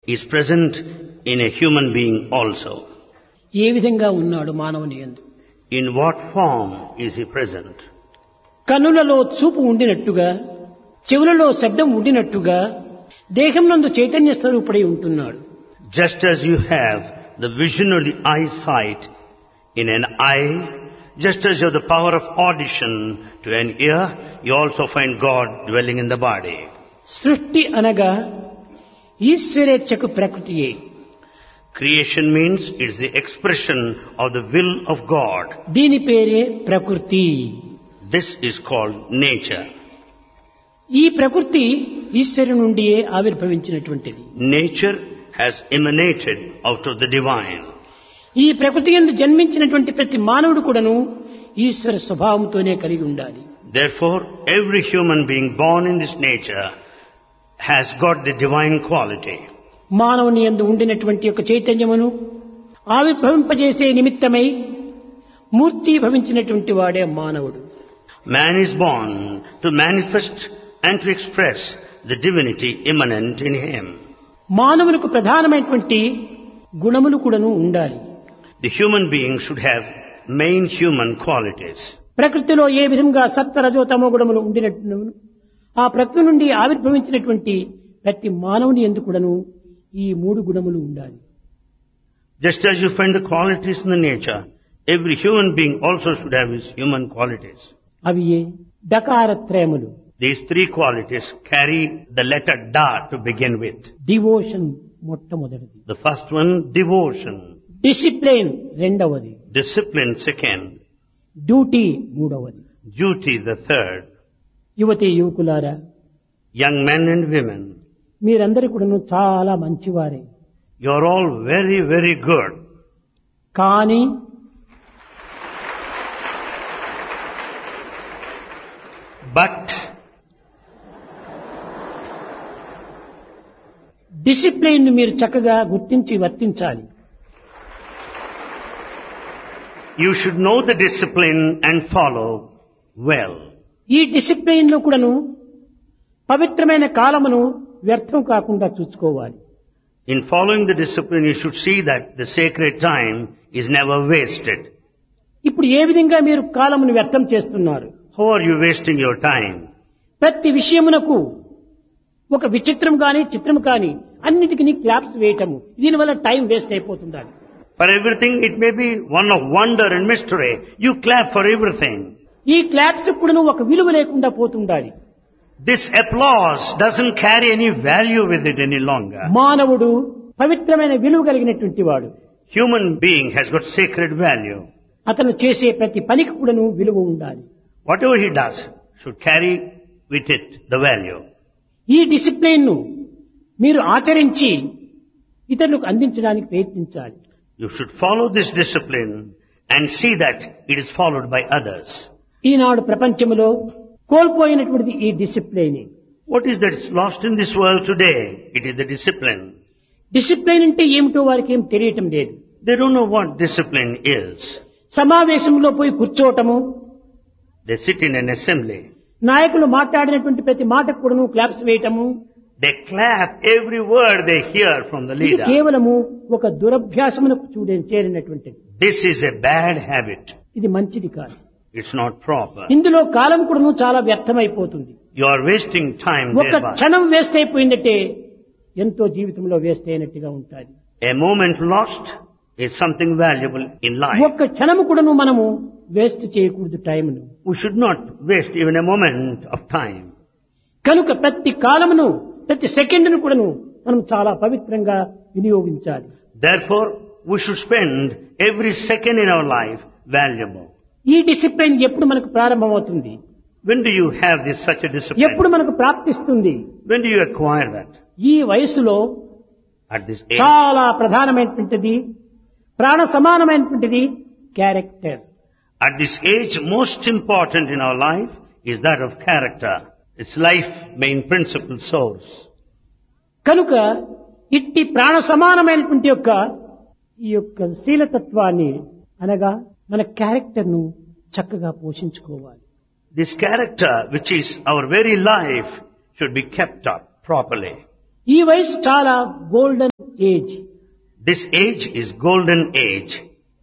is present in a human being also. ఏ విధంగా ఉన్నాడు మానవుని యందు? In what form is he present? కన్నులలో చూపు ఉండినట్టుగా, చెవులలో శబ్దం ఉండినట్టుగా దేహం నందు చైతన్య స్వరూపుడై ఉంటున్నాడు. Just as you have the vision or the eyesight in an eye, just as you have the power of audition to an ear, you also find God dwelling in the body. సృష్టి అనగా ఈశ్వరేచ్ఛకు ప్రకృతియే. Creation means it is the expression of the will of God. దీని పేరే ప్రకృతి. This is called nature. ఈ ప్రకృతి ఈశ్వరు నుండియే ఆవిర్భవించినటువంటిది. Nature has emanated out of the divine. ఈ ప్రకృతి యందు జన్మించినటువంటి ప్రతి మానవుడు కూడాను ఈశ్వర స్వభావంతోనే కలిగి ఉండాలి. Therefore, every human being born in this nature has got the divine quality. మానవుని యందు ఉండినటువంటి యొక్క చైతన్యమును ఆవిర్భవింపజేసే నిమిత్తమై మూర్తి భవించినటువంటి వాడే మానవుడు. Man is born to manifest and to express the divinity immanent in him. మానవునికి ప్రధానమైనటువంటి గుణములు కూడాను ఉండాలి. The human being should have main human qualities. ప్రకృతిలో ఏ విధంగా సత్వ రజో తమో గుణములు ఉండినట్టు ఆ ప్రకృతి నుండి ఆవిర్భవించినటువంటి ప్రతి మానవుని యందు కూడాను ఈ మూడు గుణములు ఉండాలి. Just as you find the qualities in the nature, every human being also should have his human qualities. అవి ఏ డకారత్రయములు. These three qualities carry the letter Da to begin with. Devotion మొట్టమొదటిది. The first one, devotion. Discipline రెండవది. Discipline, second. Duty మూడవది. Duty, the third. యువతి యువకులారా, Young men and women, మీరందరూ కూడాను చాలా మంచివారే. you are all very, very good. కానీ But discipline మీరు చక్కగా గుర్తించి వర్తించాలి. you should know the discipline and follow well. ఈ డిసిప్లిన్ లో కూడాను పవిత్రమైన కాలమును వ్యర్థం కాకుండా చూసుకోవాలి. In following the discipline, you should see that the sacred time is never wasted. ఇప్పుడు ఏ విధంగా మీరు కాలమును వ్యర్థం చేస్తున్నారు? How are you wasting your time? ప్రతి విషయమునకు ఒక విచిత్రం కానీ చిత్రం కానీ అన్నిటికీ క్లాప్స్ వేయటము, దీనివల్ల time waste అయిపోతుండాలి. For everything, it may be one of wonder and mystery. You clap for everything. ఈ క్లాప్స్ కూడా ఒక విలువ లేకుండా పోతుండాలి. This applause doesn't carry any value with it any longer. మానవుడు పవిత్రమైన విలువ కలిగినటువంటి వాడు. Human being has got sacred value. అతను చేసే ప్రతి పనికి కూడాను విలువ ఉండాలి. Whatever he does should carry with it the value. ఈ డిసిప్లిన్ ను మీరు ఆచరించి ఇతరులకు అందించడానికి ప్రయత్నించాలి. You should follow this discipline and see that it is followed by others. ఈనాడు ప్రపంచంలో కోల్పోయినటువంటిది ఈ discipline. What is that is lost in this world today? It is the discipline. Discipline అంటే ఏమిటో వారికి ఏం తెలియటం లేదు. They don't know what discipline is. సమావేశంలో పోయి కూర్చోవటము, They sit in an assembly. నాయకులు మాట్లాడినటువంటి ప్రతి మాటకు కూడాను claps వేయటము, They clap every word they hear from the ఇది leader. కేవలము ఒక దురభ్యాసమునకు చేరినటువంటిది. This is a bad habit. ఇది మంచిది కాదు. It's not proper. ఇందులో కాలం కూడాను చాలా వ్యర్థమైపోతుంది. You are wasting time ఒక thereby. క్షణం వేస్ట్ అయిపోయిందంటే ఎంతో జీవితంలో వేస్ట్ అయినట్టుగా ఉంటుంది. A moment lost is something valuable in life. ఒక్క క్షణము కూడాను మనము వేస్ట్ చేయకూడదు టైంను. We should not waste even a moment of time. కనుక ప్రతి కాలమును ప్రతి సెకండ్ను కూడాను మనం చాలా పవిత్రంగా వినియోగించాలి. Therefore, we should spend every second in our life valuable. ఈ డిసిప్లిన్ ఎప్పుడు మనకు ప్రారంభమవుతుంది? When do you have this such a discipline? ఎప్పుడు మనకు ప్రాప్తిస్తుంది? When do you acquire that? ఈ వయసులో At this age. చాలా ప్రధానమైనటువంటిది, ప్రాణ సమానమైనటువంటిది character. At this age, most important in our life is that of character. It's life main principle source. కనుక ఇట్టి ప్రాణ సమానమైనటువంటి ఈ యొక్క శీలతత్వాన్ని అనగా మన క్యారెక్టర్ను చక్కగా పోషించుకోవాలి. This character, which is our very life, should be kept up properly. ఈ వయసు చాలా golden age. This age is golden age.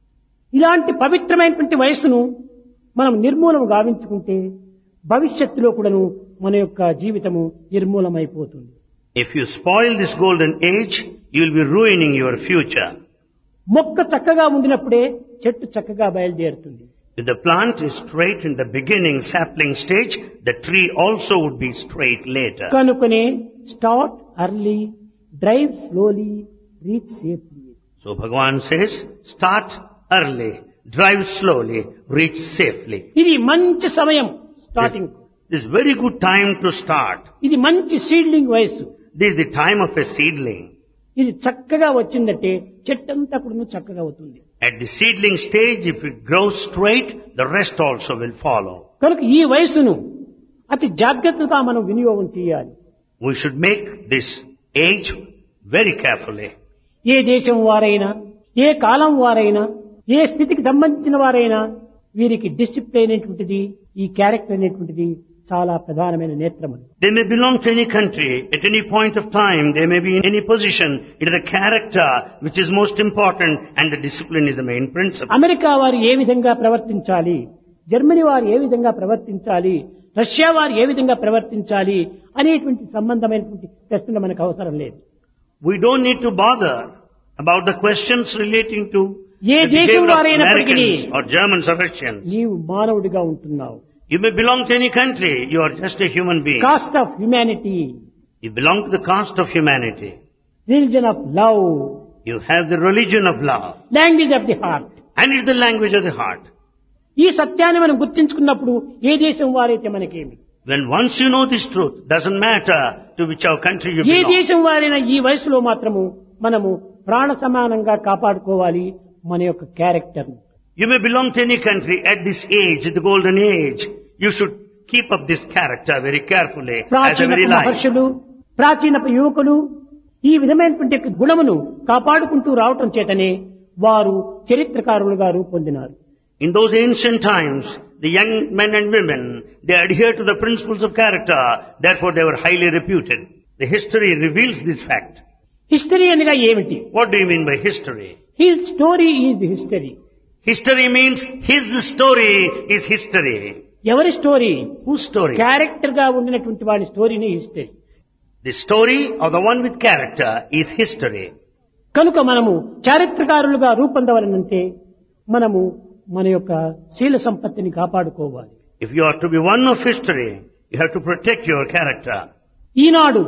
ఇలాంటి పవిత్రమైనటువంటి వయస్సును మనం నిర్మూలన గావించుకుంటే భవిష్యత్తులో కూడాను మన యొక్క జీవితము నిర్మూలమైపోతుంది. If you spoil this golden age, you will be ruining your future. మొక్క చక్కగా ఉండినప్పుడే చెట్టు చక్కగా బయలుదేరుతుంది. If the plant is straight in the beginning sapling stage, the tree also would be straight later. కనుకనే start early, drive slowly, reach safely. So Bhagavan says, start early, drive slowly, reach safely. ఇది మంచి సమయం starting. This is very good time to start. ఇది మంచి seedling వయస్సు. This is the time of a seedling. ఇది చక్కగా వచ్చిందంటే చెట్టంతా కూడా చక్కగా అవుతుంది. At the seedling stage, if it grows straight, the rest also will follow. కనుక ఈ వయస్సును అతి జాగ్రత్తగా మనం వినియోగం చేయాలి. We should make this age very carefully. ఏ దేశం వారైనా, ఏ కాలం వారైనా, ఏ స్థితికి సంబంధించిన వారైనా వీరికి డిసిప్లిన్ అనేటువంటిది, ఈ క్యారెక్టర్ అనేటువంటిది చాలా ప్రధానమైన నేత్రములు. They may belong to any country, at any point of time, they may be in any position. It is the character which is most important, and the discipline is the main principle. America వారు ఏ విధంగా ప్రవర్తించాలి, Germany వారు ఏ విధంగా ప్రవర్తించాలి, Russia వారు ఏ విధంగా ప్రవర్తించాలి అనేటువంటి సంబంధమైనటువంటి ప్రశ్నలు మనకు అవసరం లేదు. We don't need to bother about the questions relating to A the దేశం behavior of వారైనప్పటికీ Americans or Germans or Russians. నీవు మానవుడిగా ఉంటున్నావు. You may belong to any country, you are just a human being. Cost of humanity, You belong to the caste of humanity. Religion of love, You have the religion of love, language of the heart. and it's the language of the heart. ఈ సత్యాన్ని మనం గుర్తించుకున్నప్పుడు ఏ దేశం వారైతే మనకేమి, When once you know this truth, doesn't matter to which our country you A belong. దేశం వారైనా ఈ వయసులో మాత్రము మనము ప్రాణ సమానంగా కాపాడుకోవాలి మన యొక్క character. You may belong to any country at this age, the golden age. You should keep up this character very carefully as a ప్రాచీన very life. మహర్షులు, ప్రాచీన యువకులు ఈ విధమైనటువంటి గుణమును కాపాడుకుంటూ రావటం చేతనే వారు చరిత్రకారులుగా రూపొందినారు. In those ancient times, the young men and women, they adhere to the principles of character. Therefore, they were highly reputed. The history reveals this fact. History అనగా ఏమిటి? What do you mean by history? His story is history. History means his story is history. ఎవరి story? Whose story? Character గా ఉండినటువంటి వాడి స్టోరీని history. The story of the one with character is history. కనుక మనము చారిత్రకారులుగా రూపొందవలనంటే మనము మన యొక్క శీల సంపత్తిని కాపాడుకోవాలి. If you are to be one of history, you have to protect your character. ఈనాడు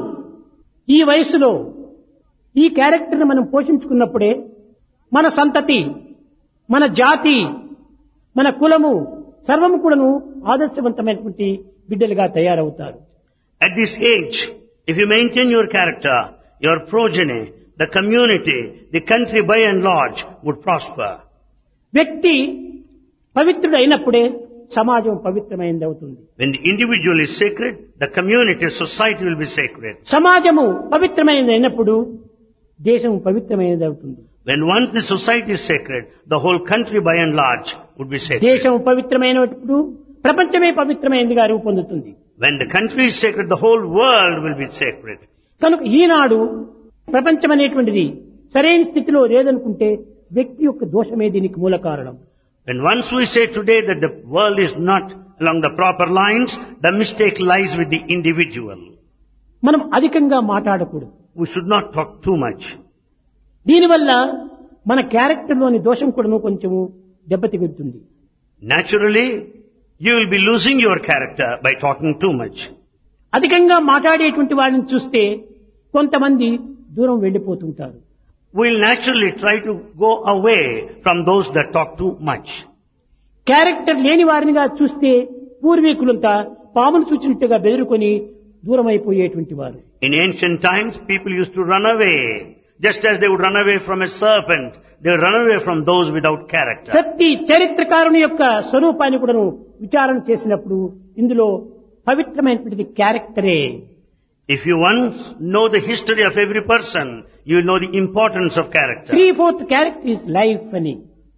ఈ వయసులో ఈ క్యారెక్టర్ని మనం పోషించుకున్నప్పుడే మన సంతతి, మన జాతి, మన కులము సర్వము కూడాను ఆదర్శవంతమైనటువంటి బిడ్డలుగా తయారవుతారు. At this age, if you maintain your character, your progeny, the community, the country by and large would prosper. వ్యక్తి పవిత్రుడు అయినప్పుడే సమాజం పవిత్రమైనది అవుతుంది. When the individual is sacred, the community, society will be sacred. సమాజము పవిత్రమైనది అయినప్పుడు దేశం పవిత్రమైనది అవుతుంది. When once the society is sacred, the whole country by and large would be sacred. దేశం పవిత్రమైనప్పుడు ప్రపంచమే పవిత్రమైనదిగా రూపొందుతుంది. When the country is sacred, the whole world will be sacred. కనుక ఈనాడు ప్రపంచం అనేటువంటిది సరైన స్థితిలో లేదనుకుంటే వ్యక్తి యొక్క దోషమే దీనికి మూల కారణం. When once we say today that the world is not along the proper lines, the mistake lies with the individual. మనం అధికంగా మాట్లాడకూడదు. We should not talk too much. దీనివల్ల మన క్యారెక్టర్లోని దోషం కూడాను కొంచెము దెబ్బతిగుతుంది. Naturally, you will be losing your character by talking too much. అధికంగా మాట్లాడేటువంటి వాడిని చూస్తే కొంతమంది దూరం వెళ్ళిపోతుంటారు. We will naturally try to go away from those that talk too much. Character లేని వారినిగా చూస్తే పూర్వీకులంతా పామును చూచినట్టుగా బెదిరుకొని దూరం అయిపోయేటువంటి వారు. In ancient times, people used to run away. Just as they would run away from a serpent, they would run away from those without character. ప్రతి చరిత్రకారుని యొక్క స్వరూపాన్ని కూడాను విచారణ చేసినప్పుడు ఇందులో పవిత్రమైనటువంటి క్యారెక్టరే. If you once know the history of every person, you will know the importance of character. 3/4 character is life అని.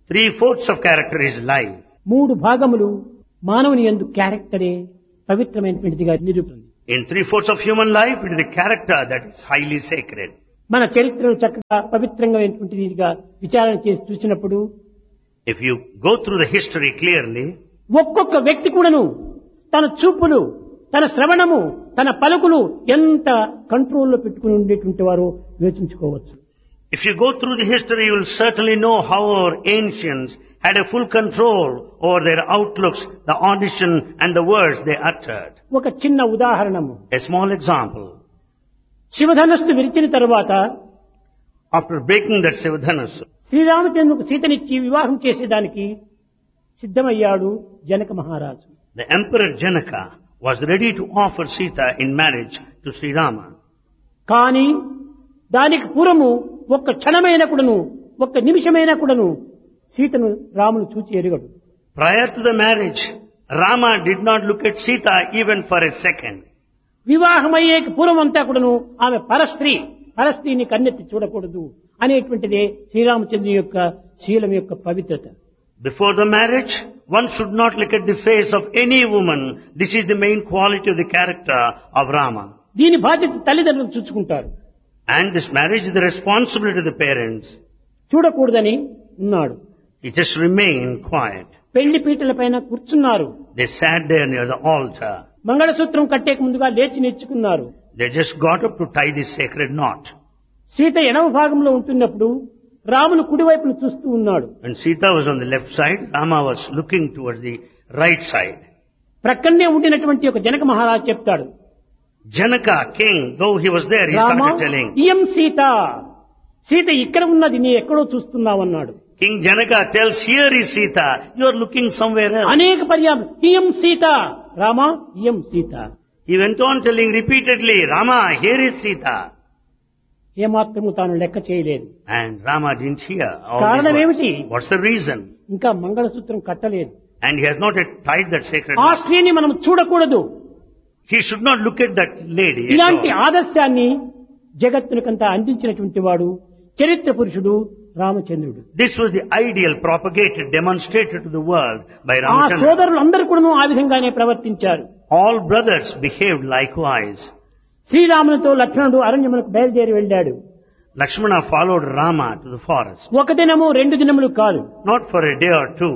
3/4 of character is life. 3 భాగములు మానవుని యందు క్యారెక్టరే పవిత్రమైనటువంటిదిగా నిరూపణ. In 3/4 of human life, it is the character that is highly sacred. మన చరిత్రను చక్కగా పవిత్రంగా విచారణ చేసి చూసినప్పుడు If you go through the history clearly, ఒక్కొక్క వ్యక్తి కూడాను తన చూపులు, తన శ్రవణము, తన పలుకులు ఎంత కంట్రోల్లో పెట్టుకుని ఉండేటువంటి వారు యోచించుకోవచ్చు. if you go through the history, you will certainly know how our ancients had a full control over their outlooks, the audition and the words they uttered. ఒక చిన్న ఉదాహరణము. A small example. శివధనస్సు విరిచిన తరువాత After breaking that Sivadhanasu, శ్రీరామచంద్రుకు సీతనిచ్చి వివాహం చేసేదానికి సిద్ధమయ్యాడు జనక మహారాజు. the Emperor Janaka was ready to offer Sita in marriage to Sri Rama. కానీ దానికి పూర్వము ఒక్క క్షణమైన కూడాను, ఒక్క నిమిషమైన కూడాను సీతను రాముడు చూచి ఎరుగడు. Prior to the marriage, Rama did not look at Sita even for a second. వివాహమయ్యే పూర్వం అంతా కూడాను ఆమె పరస్త్రీని కన్నెత్తి చూడకూడదు అనేటువంటిదే శ్రీరామచంద్రుని యొక్క శీలం యొక్క పవిత్రత. Before the marriage, one should not look at the face of any woman. This is the main quality of the character of Rama. దీని బాధ్యత తల్లిదండ్రులు చూసుకుంటారు. And this marriage is the responsibility of the parents. చూడకూడదని ఉన్నాడు. He just remained quiet. పెళ్లి పీటల పైన కూర్చున్నారు. They sat there near the altar. మంగళసూత్రం కట్టేక ముందుగా లేచి నిల్చుకున్నారు. They just got up to tie this sacred knot. Sita ఎడమ భాగంలో ఉంటున్నప్పుడు రాములు కుడివైపును చూస్తూ ఉన్నాడు. When Sita was on the left side, Rama was looking towards the right side. ప్రక్కనే ఉండినటువంటి ఒక జనక మహారాజు చెప్తాడు, Janaka, king, though he was there, he Rama started telling. ఇయం Sita ఇక్కడ ఉన్నది, నీ ఎక్కడో చూస్తున్నావన్నాడు. King Janaka tells, here is Sita, you are looking somewhere else. అనేక పర్యాయం ఇయం Sita, Rama ఇయం Sita. He went on telling repeatedly, Rama, here is Sita. ఏమాత్రము తాను లెక్క చేయలేదు. And Rama didn't hear all కారణం this. ఏమిటి? What's the reason? ఇంకా మంగళసూత్రం కట్టలేదు. And he has not yet tied that sacred ఆ knot. స్త్రీని మనం చూడకూడదు. He should not look at that lady. at ఇలాంటి all. ఆదర్శాన్ని జగత్తునికంతా అందించినటువంటి వాడు చరిత్ర పురుషుడు రామచంద్రుడు. This was the ideal propagated, demonstrated to the world by ఆ Ramachandra. సోదరులందరూ కూడా ఆ విధంగానే ప్రవర్తించారు. All brothers behaved likewise. శ్రీరామునితో లక్ష్మణుడు అరణ్యమునకు బయలుదేరి వెళ్ళాడు. Lakshmana followed Rama to the forest. ఒక దినము 2 దినములు కాదు, Not for a day or two.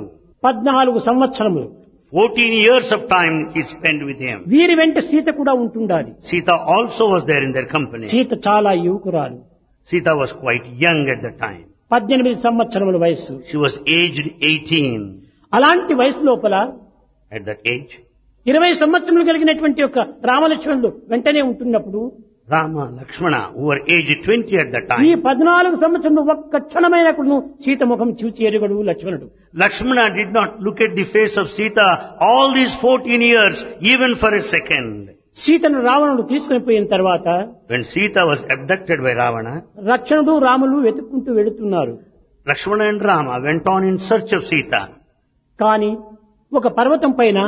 14 సంవత్సరములు 14 years of time he spent with him. వీరి వెంట సీత కూడా ఉంటుండాలి. Sita also was there in their company. Sita చాలా యువకురాలు. Sita was quite young at the time. 18 సంవత్సరముల వయస్సు. She was aged 18. అలాంటి వయసు లోపల At that age, 20 సంవత్సరములు కలిగినటువంటి ఒక రామలక్ష్మణుడు వెంటనే ఉంటున్నప్పుడు Rama, Lakshmana, who were aged 20 at the ఈ time, 14 సంవత్సరములు ఒక్క క్షణమైన కూడా సీత ముఖం చూచి ఎరుగడు లక్ష్మణుడు. Lakshmana did not look at the face of Sita all these 14 years, even for a second. సీతను రావణుడు తీసుకుని పోయిన తర్వాత When Sita was abducted by Ravana, లక్ష్మణుడు రాములు వెతుక్కుంటూ వెళుతున్నారు. Lakshmana and Rama went on in search of Sita. కానీ ఒక పర్వతం పైన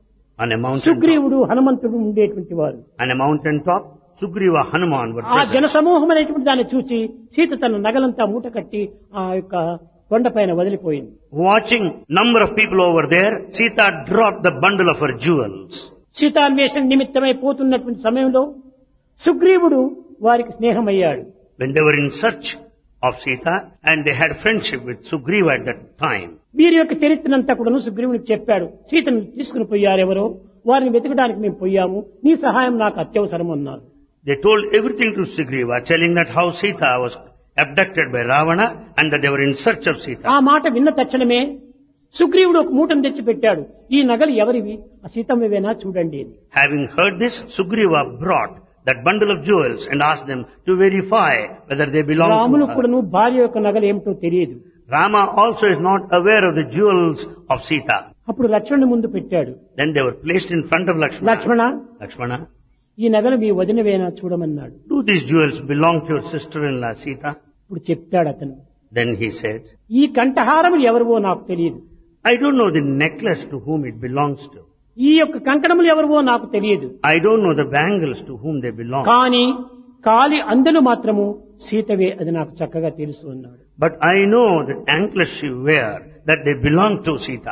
On a mountain top. సుగ్రీవుడు హనుమంతుడు ఉండేటువంటి వారు. On a mountain top, Sugriva, Hanuman were ఆ present. జనసమూహం అనేటువంటి దాన్ని చూచి సీత తన నగలంతా మూట కట్టి ఆ యొక్క కొండపైన వదిలిపోయింది. Watching number of people over there, Sita dropped the bundle of her jewels. సీతాన్వేషణ నిమిత్తమై పోతున్నటువంటి సమయంలో సుగ్రీవుడు వారికి స్నేహమయ్యాడు. When they were in search of Sita, and they had friendship with Sugriva at that time. వీరి యొక్క చరిత్రనంతా కూడా సుగ్రీవునికి చెప్పాడు. సీతను తీసుకుని పోయారెవరో వారిని వెతకడానికి మేము పోయాము, నీ సహాయం నాకు అత్యవసరం అన్నారు. They told everything to Sugriva, telling that how Sita was abducted by Ravana and that they were in search of Sita. ఆ మాట విన్న తక్షణమే సుగ్రీవుడు ఒక మూటను తెచ్చి పెట్టాడు. ఈ నగలు ఎవరివి? ఆ సీతమ్మవేనా చూడండి అని. Having heard this, Sugriva brought that bundle of jewels and asked them to verify whether they belong రామును to her. కూడాను భార్య యొక్క నగలు ఏమిటో తెలియదు. Rama also is not aware of the jewels of Sita. అప్పుడు లక్ష్మణుని ముందు పెట్టాడు. Then they were placed in front of Lakshmana. Lakshmana, Lakshmana, ఈ నగలు మీ వదినవేనా చూడమన్నాడు. do these jewels belong to your sister-in-law Sita? ఇప్పుడు చెప్తాడు అతను, Then he said, ఈ కంఠహారములు ఎవరివో నాకు తెలియదు, I don't know the necklace to whom it belongs to. ఈ యొక్క కంకణములు ఎవరివో నాకు తెలియదు, I don't know the bangles to whom they belong. కానీ కాలి అందెలు మాత్రము సీతవే, అది నాకు చక్కగా తెలుసు అన్నాడు. But I know that anklets she wear, that they belong to Sita.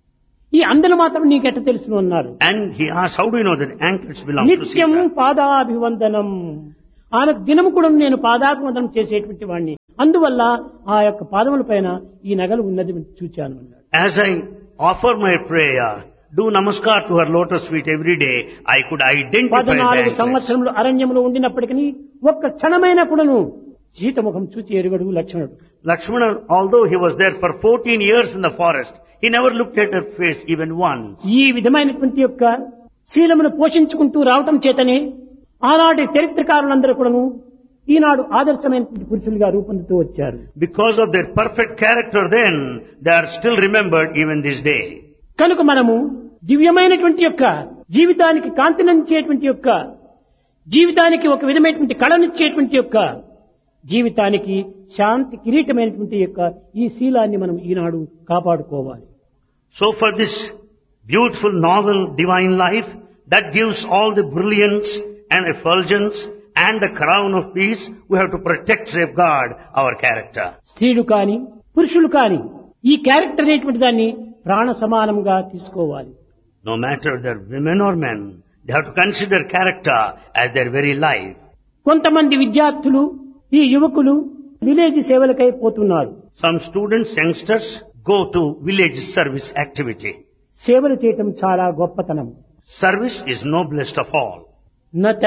ఈ అందెలు మాత్రం నీకెట్ట తెలుసును అన్నారు. And he asked, how do you know that anklets belong to నిత్యం Sita? పాదాభివందనం, ఆమెకు దినము కూడా నేను పాదాభివందనం చేసేటువంటి వాడిని, అందువల్ల ఆ యొక్క పాదముల పైన ఈ నగలు ఉన్నది చూచాను అన్నాడు. As I offer my prayer, do namaskar to her lotus feet every day, I could identify 14 that. సంవత్సరములు అరణ్యములో ఉండినప్పటికీ ఒక్క క్షణమైన కూడాను సీతముఖం చూచి ఎరుగడు లక్ష్మణుడు. Lakshmana, although he was there for 14 years in the forest, he never looked at her face even once. ఈ విధమైనటువంటి యొక్క శీలమును పోషించుకుంటూ రావటం చేతనే ఆనాటి చరిత్రకారులందరూ కూడాను ఈనాడు ఆదర్శమైనటువంటి పురుషులుగా రూపొందుతూ వచ్చారు. Because of their perfect character then, they are still remembered even this day. కనుక మనము దివ్యమైనటువంటి యొక్క జీవితానికి కాంతినిచ్చేటువంటి యొక్క జీవితానికి ఒక విధమైనటువంటి కళనిచ్చేటువంటి యొక్క జీవితానికి శాంతి కిరీటమైనటువంటి యొక్క ఈ శీలాన్ని మనం ఈనాడు కాపాడుకోవాలి. So for this beautiful novel divine life that gives all the brilliance and effulgence and the crown of peace, we have to protect, safeguard our character. స్త్రీలు కాని పురుషులు కాని ఈ క్యారెక్టర్ అనేటువంటి దాన్ని ప్రాణ సమానంగా తీసుకోవాలి. No matter they're women or men, they have to consider character as their very life. కొంతమంది విద్యార్థులు ఈ యువకులు విలేజ్ సేవలకై పోతున్నారు. Some students, youngsters, go to village service activity. సేవలు చేయటం చాలా గొప్పతనం. Service is noblest of all. న